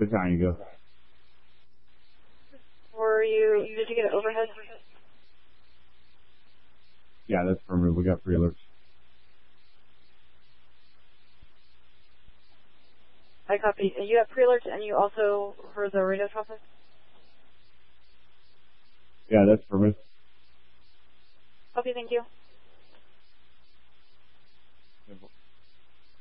battalion go? Did you get an overhead? Yeah, that's affirmative. We got pre-alerts. I copy. You have pre-alerts and you also heard the radio traffic? Yeah, that's affirmative. Copy, thank you. Yeah.